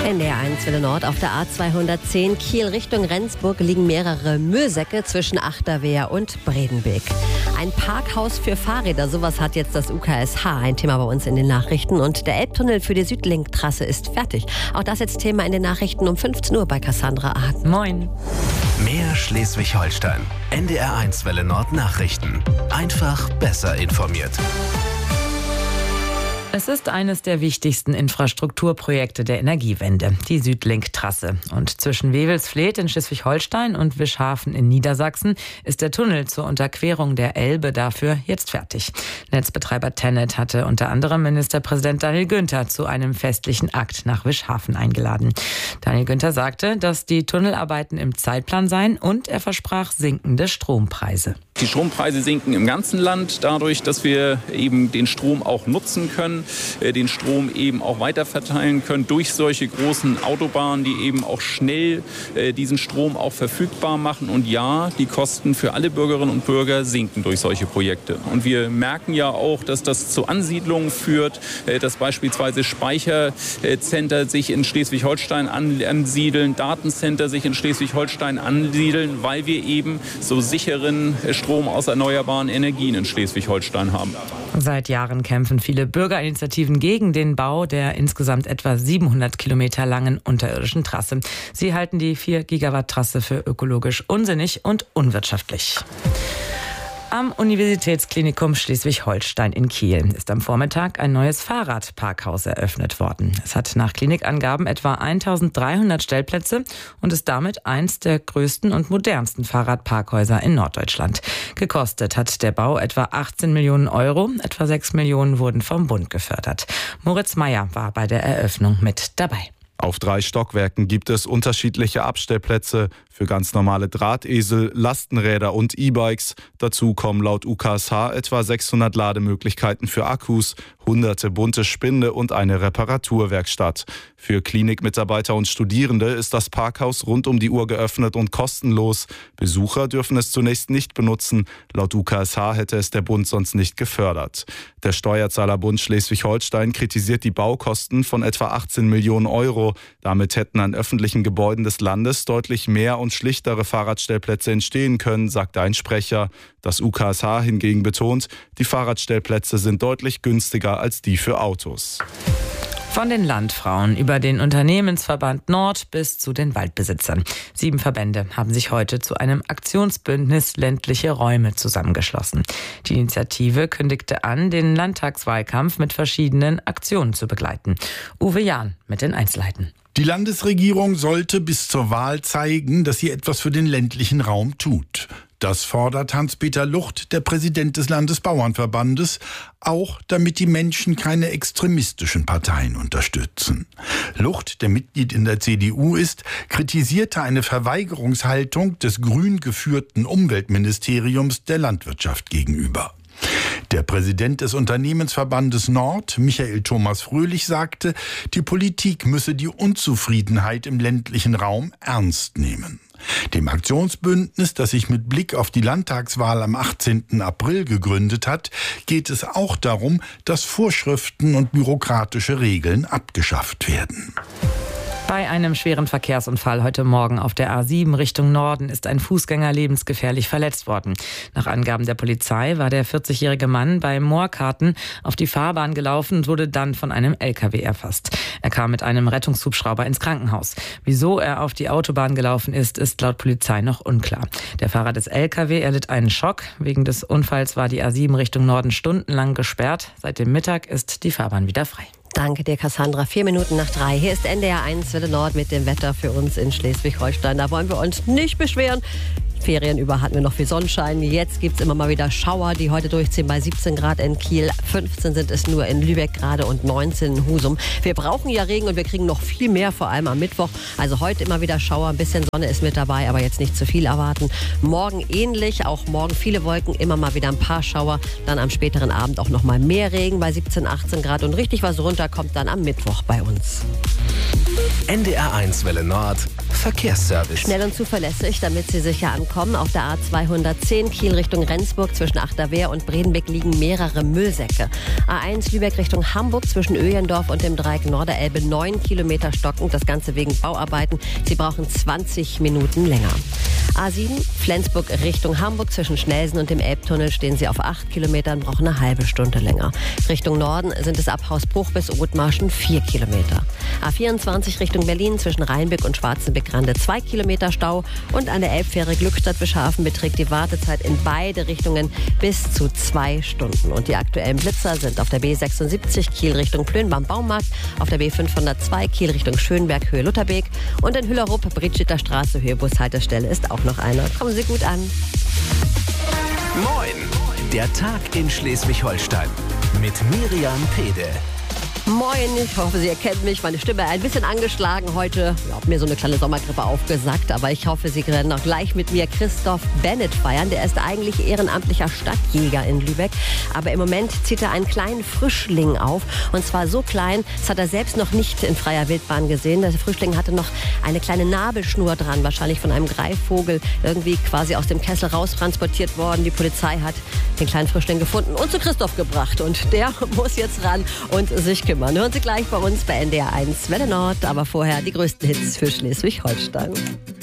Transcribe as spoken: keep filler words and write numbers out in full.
N D R eins Welle Nord auf der A zweihundertzehn Kiel Richtung Rendsburg liegen mehrere Müllsäcke zwischen Achterwehr und Bredenbeek. Ein Parkhaus für Fahrräder, sowas hat jetzt das U K S H, ein Thema bei uns in den Nachrichten. Und der Elbtunnel für die Südlink-Trasse ist fertig. Auch das jetzt Thema in den Nachrichten um fünfzehn Uhr bei Cassandra Arden. Moin. Mehr Schleswig-Holstein. N D R eins Welle Nord Nachrichten. Einfach besser informiert. Es ist eines der wichtigsten Infrastrukturprojekte der Energiewende, die Südlink-Trasse. Und zwischen Wewelsfleth in Schleswig-Holstein und Wischhafen in Niedersachsen ist der Tunnel zur Unterquerung der Elbe dafür jetzt fertig. Netzbetreiber TenneT hatte unter anderem Ministerpräsident Daniel Günther zu einem festlichen Akt nach Wischhafen eingeladen. Daniel Günther sagte, dass die Tunnelarbeiten im Zeitplan seien und er versprach sinkende Strompreise. Die Strompreise sinken im ganzen Land dadurch, dass wir eben den Strom auch nutzen können, den Strom eben auch weiterverteilen können durch solche großen Autobahnen, die eben auch schnell diesen Strom auch verfügbar machen. Und ja, die Kosten für alle Bürgerinnen und Bürger sinken durch solche Projekte. Und wir merken ja auch, dass das zu Ansiedlungen führt, dass beispielsweise Speichercenter sich in Schleswig-Holstein ansiedeln, Datencenter sich in Schleswig-Holstein ansiedeln, weil wir eben so sicheren Strom aus erneuerbaren Energien in Schleswig-Holstein haben. Seit Jahren kämpfen viele Bürgerinitiativen gegen den Bau der insgesamt etwa siebenhundert Kilometer langen unterirdischen Trasse. Sie halten die vier Gigawatt Trasse für ökologisch unsinnig und unwirtschaftlich. Am Universitätsklinikum Schleswig-Holstein in Kiel ist am Vormittag ein neues Fahrradparkhaus eröffnet worden. Es hat nach Klinikangaben etwa eintausenddreihundert Stellplätze und ist damit eins der größten und modernsten Fahrradparkhäuser in Norddeutschland. Gekostet hat der Bau etwa achtzehn Millionen Euro, etwa sechs Millionen wurden vom Bund gefördert. Moritz Meyer war bei der Eröffnung mit dabei. Auf drei Stockwerken gibt es unterschiedliche Abstellplätze für ganz normale Drahtesel, Lastenräder und E-Bikes. Dazu kommen laut U K S H etwa sechshundert Lademöglichkeiten für Akkus, hunderte bunte Spinde und eine Reparaturwerkstatt. Für Klinikmitarbeiter und Studierende ist das Parkhaus rund um die Uhr geöffnet und kostenlos. Besucher dürfen es zunächst nicht benutzen. Laut U K S H hätte es der Bund sonst nicht gefördert. Der Steuerzahlerbund Schleswig-Holstein kritisiert die Baukosten von etwa achtzehn Millionen Euro. Damit hätten an öffentlichen Gebäuden des Landes deutlich mehr und schlichtere Fahrradstellplätze entstehen können, sagte ein Sprecher. Das U K S H hingegen betont, die Fahrradstellplätze sind deutlich günstiger als die für Autos. Von den Landfrauen über den Unternehmensverband Nord bis zu den Waldbesitzern. Sieben Verbände haben sich heute zu einem Aktionsbündnis ländliche Räume zusammengeschlossen. Die Initiative kündigte an, den Landtagswahlkampf mit verschiedenen Aktionen zu begleiten. Uwe Jahn mit den Einzelheiten. Die Landesregierung sollte bis zur Wahl zeigen, dass sie etwas für den ländlichen Raum tut. Das fordert Hans-Peter Lucht, der Präsident des Landesbauernverbandes, auch damit die Menschen keine extremistischen Parteien unterstützen. Lucht, der Mitglied in der C D U ist, kritisierte eine Verweigerungshaltung des grün geführten Umweltministeriums der Landwirtschaft gegenüber. Der Präsident des Unternehmensverbandes Nord, Michael Thomas Fröhlich, sagte, die Politik müsse die Unzufriedenheit im ländlichen Raum ernst nehmen. Dem Aktionsbündnis, das sich mit Blick auf die Landtagswahl am achtzehnten April gegründet hat, geht es auch darum, dass Vorschriften und bürokratische Regeln abgeschafft werden. Bei einem schweren Verkehrsunfall heute Morgen auf der A sieben Richtung Norden ist ein Fußgänger lebensgefährlich verletzt worden. Nach Angaben der Polizei war der vierzigjährige Mann bei Moorkarten auf die Fahrbahn gelaufen und wurde dann von einem L K W erfasst. Er kam mit einem Rettungshubschrauber ins Krankenhaus. Wieso er auf die Autobahn gelaufen ist, ist laut Polizei noch unklar. Der Fahrer des L K W erlitt einen Schock. Wegen des Unfalls war die A sieben Richtung Norden stundenlang gesperrt. Seit dem Mittag ist die Fahrbahn wieder frei. Danke dir, Cassandra. Vier Minuten nach drei. Hier ist N D R eins Welle Nord mit dem Wetter für uns in Schleswig-Holstein. Da wollen wir uns nicht beschweren. Ferien über hatten wir noch viel Sonnenschein. Jetzt gibt es immer mal wieder Schauer, die heute durchziehen bei siebzehn Grad in Kiel. fünfzehn sind es nur in Lübeck gerade und neunzehn in Husum. Wir brauchen ja Regen und wir kriegen noch viel mehr, vor allem am Mittwoch. Also heute immer wieder Schauer, ein bisschen Sonne ist mit dabei, aber jetzt nicht zu viel erwarten. Morgen ähnlich, auch morgen viele Wolken, immer mal wieder ein paar Schauer. Dann am späteren Abend auch noch mal mehr Regen bei siebzehn, achtzehn Grad. Und richtig was runterkommt dann am Mittwoch bei uns. N D R eins Welle Nord Verkehrsservice. Schnell und zuverlässig, damit Sie sicher ankommen. Auf der A zweihundertzehn Kiel Richtung Rendsburg zwischen Achterwehr und Bredenbeck liegen mehrere Müllsäcke. A eins Lübeck Richtung Hamburg zwischen Öjendorf und dem Dreieck Norderelbe neun Kilometer stockend. Das Ganze wegen Bauarbeiten. Sie brauchen zwanzig Minuten länger. A sieben Flensburg Richtung Hamburg zwischen Schnelsen und dem Elbtunnel stehen Sie auf acht Kilometern, brauchen eine halbe Stunde länger. Richtung Norden sind es ab Hausbruch bis Othmarschen vier Kilometer. A vierundzwanzig Richtung Berlin zwischen Rheinbeck und Schwarzenbeck-Grande zwei Kilometer Stau und an der Elbfähre Glückstadt-Bischhafen beträgt die Wartezeit in beide Richtungen bis zu zwei Stunden. Und die aktuellen Blitzer sind auf der B sechsundsiebzig Kiel Richtung Plön beim Baumarkt, auf der B fünfhundertzwei Kiel Richtung Schönberg Höhe Lutherbeek und in Hüllerup Britschiter Straße Höhe Bushaltestelle ist auch noch einer. Kommen Sie gut an. Moin, der Tag in Schleswig-Holstein mit Miriam Pede. Moin, ich hoffe, Sie erkennen mich. Meine Stimme ein bisschen angeschlagen heute. Ich habe mir so eine kleine Sommergrippe aufgesackt, aber ich hoffe, Sie werden auch gleich mit mir Christoph Bennett feiern. Der ist eigentlich ehrenamtlicher Stadtjäger in Lübeck, aber im Moment zieht er einen kleinen Frischling auf. Und zwar so klein, das hat er selbst noch nicht in freier Wildbahn gesehen. Der Frischling hatte noch eine kleine Nabelschnur dran, wahrscheinlich von einem Greifvogel irgendwie quasi aus dem Kessel raus transportiert worden. Die Polizei hat den kleinen Frischling gefunden und zu Christoph gebracht. Und der muss jetzt ran und sich kümmern. Hören Sie gleich bei uns bei N D R eins Welle Nord, aber vorher die größten Hits für Schleswig-Holstein.